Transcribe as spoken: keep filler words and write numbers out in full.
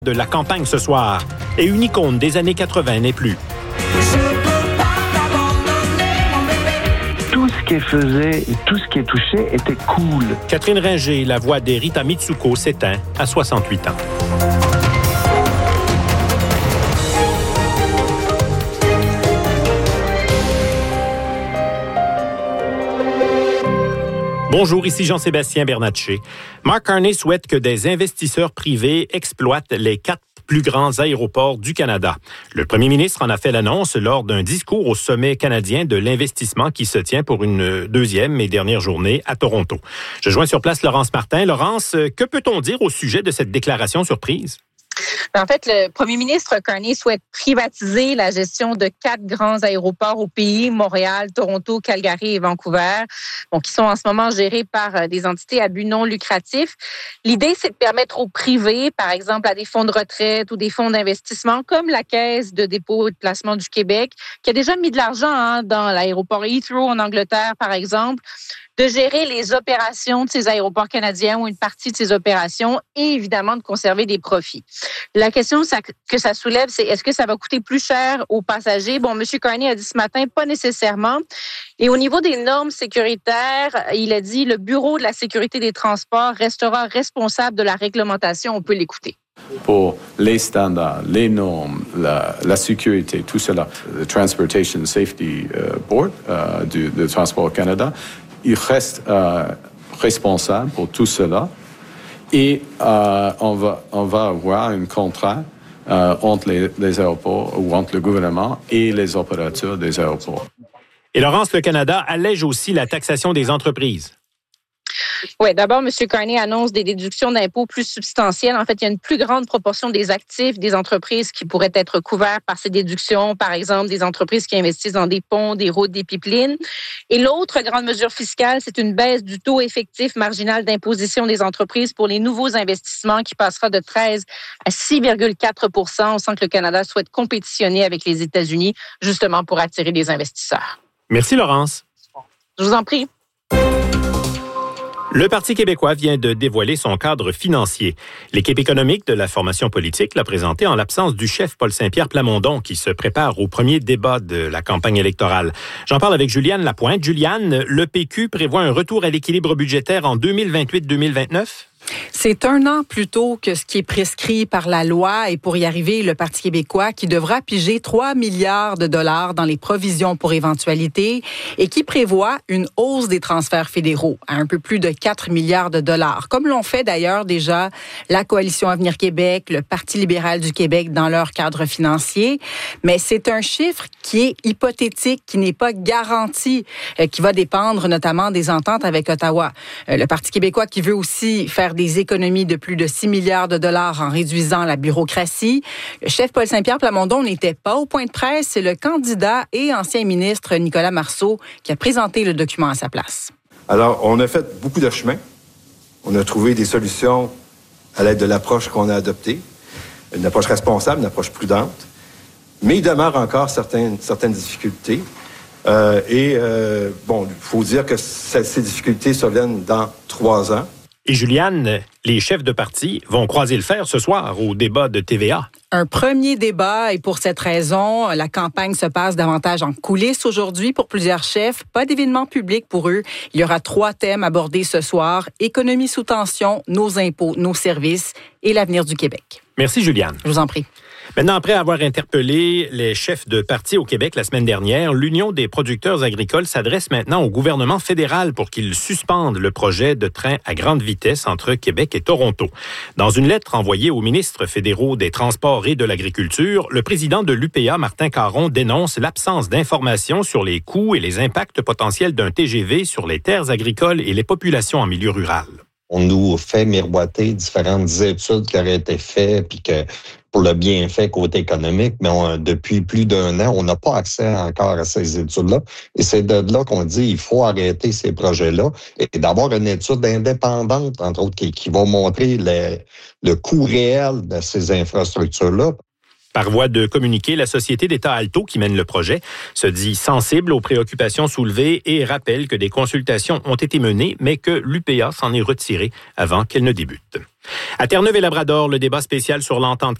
De la campagne ce soir. Et une icône des années quatre-vingt n'est plus. Tout ce qu'elle faisait et tout ce qu'elle touchait était cool. Catherine Ringer, la voix des Rita Mitsuko, s'éteint à soixante-huit ans. Bonjour, ici Jean-Sébastien Bernatchez. Mark Carney souhaite que des investisseurs privés exploitent les quatre plus grands aéroports du Canada. Le premier ministre en a fait l'annonce lors d'un discours au sommet canadien de l'investissement qui se tient pour une deuxième et dernière journée à Toronto. Je joins sur place Laurence Martin. Laurence, que peut-on dire au sujet de cette déclaration surprise? En fait, le premier ministre Carney souhaite privatiser la gestion de quatre grands aéroports au pays, Montréal, Toronto, Calgary et Vancouver, bon, qui sont en ce moment gérés par des entités à but non lucratif. L'idée, c'est de permettre aux privés, par exemple à des fonds de retraite ou des fonds d'investissement, comme la Caisse de dépôt et de placement du Québec, qui a déjà mis de l'argent hein, dans l'aéroport Heathrow en Angleterre, par exemple, de gérer les opérations de ces aéroports canadiens ou une partie de ces opérations et évidemment de conserver des profits. La question que ça soulève, c'est est-ce que ça va coûter plus cher aux passagers? Bon, M. Carney a dit ce matin, pas nécessairement. Et au niveau des normes sécuritaires, il a dit le Bureau de la sécurité des transports restera responsable de la réglementation. On peut l'écouter. Pour les standards, les normes, la, la sécurité, tout cela, le Transportation Safety Board euh, du, du Transport Canada, il reste euh, responsable pour tout cela et euh, on va on va avoir un contrat euh, entre les, les aéroports ou entre le gouvernement et les opérateurs des aéroports. Et Laurence, le Canada allège aussi la taxation des entreprises. Oui, d'abord, M. Carney annonce des déductions d'impôts plus substantielles. En fait, il y a une plus grande proportion des actifs des entreprises qui pourraient être couverts par ces déductions. Par exemple, des entreprises qui investissent dans des ponts, des routes, des pipelines. Et l'autre grande mesure fiscale, c'est une baisse du taux effectif marginal d'imposition des entreprises pour les nouveaux investissements qui passera de treize à six virgule quatre pour cent. On sent que le Canada souhaite compétitionner avec les États-Unis, justement pour attirer des investisseurs. Merci, Laurence. Je vous en prie. Le Parti québécois vient de dévoiler son cadre financier. L'équipe économique de la formation politique l'a présenté en l'absence du chef Paul Saint-Pierre Plamondon qui se prépare au premier débat de la campagne électorale. J'en parle avec Juliane Lapointe. Juliane, le P Q prévoit un retour à l'équilibre budgétaire en deux mille vingt-huit deux mille vingt-neuf? C'est un an plus tôt que ce qui est prescrit par la loi et pour y arriver, le Parti québécois qui devra piger trois milliards de dollars dans les provisions pour éventualité et qui prévoit une hausse des transferts fédéraux à un peu plus de quatre milliards de dollars, comme l'ont fait d'ailleurs déjà la Coalition Avenir Québec, le Parti libéral du Québec dans leur cadre financier. Mais c'est un chiffre qui est hypothétique, qui n'est pas garanti, euh, qui va dépendre notamment des ententes avec Ottawa. Euh, le Parti québécois qui veut aussi faire des économies de plus de six milliards de dollars en réduisant la bureaucratie. Le chef Paul Saint-Pierre Plamondon n'était pas au point de presse. C'est le candidat et ancien ministre Nicolas Marceau qui a présenté le document à sa place. Alors, on a fait beaucoup de chemin. On a trouvé des solutions à l'aide de l'approche qu'on a adoptée. Une approche responsable, une approche prudente. Mais il demeure encore certaines, certaines difficultés. Euh, et, euh, bon, il faut dire que ces, ces difficultés surviennent dans trois ans. Et Juliane, les chefs de parti vont croiser le fer ce soir au débat de T V A. Un premier débat et pour cette raison, la campagne se passe davantage en coulisses aujourd'hui pour plusieurs chefs. Pas d'événement public pour eux. Il y aura trois thèmes abordés ce soir. Économie sous tension, nos impôts, nos services et l'avenir du Québec. Merci Juliane. Je vous en prie. Maintenant, après avoir interpellé les chefs de parti au Québec la semaine dernière, l'Union des producteurs agricoles s'adresse maintenant au gouvernement fédéral pour qu'il suspende le projet de train à grande vitesse entre Québec et Toronto. Dans une lettre envoyée aux ministres fédéraux des Transports et de l'Agriculture, le président de l'U P A, Martin Caron, dénonce l'absence d'informations sur les coûts et les impacts potentiels d'un T G V sur les terres agricoles et les populations en milieu rural. On nous fait miroiter différentes études qui auraient été faites, puis que pour le bienfait côté économique, mais on, depuis plus d'un an, on n'a pas accès encore à ces études-là. Et c'est de là qu'on dit il faut arrêter ces projets-là et d'avoir une étude indépendante, entre autres, qui, qui va montrer le, le coût réel de ces infrastructures-là. Par voie de communiqué, la société d'État Alto, qui mène le projet, se dit sensible aux préoccupations soulevées et rappelle que des consultations ont été menées, mais que l'U P A s'en est retirée avant qu'elle ne débute. À Terre-Neuve et Labrador, le débat spécial sur l'entente